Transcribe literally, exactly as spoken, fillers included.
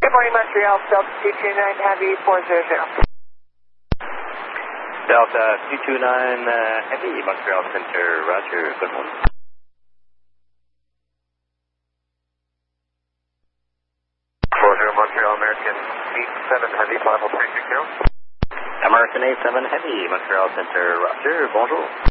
Good morning, Montreal, Delta two two nine Heavy four zero zero. Delta two two nine uh, Heavy, Montreal Center, roger, good morning. four zero Montreal, American eight seven Heavy, five oh three six zero. American eight seven Heavy, Montreal Center, roger, bonjour.